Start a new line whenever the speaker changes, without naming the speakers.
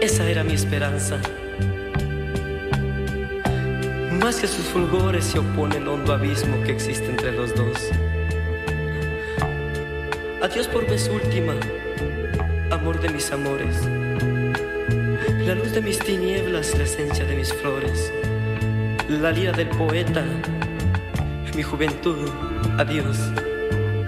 esa era mi esperanza. Más que sus fulgores se oponen hondo abismo que existe entre los dos. Adiós por vez última, amor de mis amores, la luz de mis tinieblas, la esencia de mis flores, la lira del poeta, mi juventud, adiós.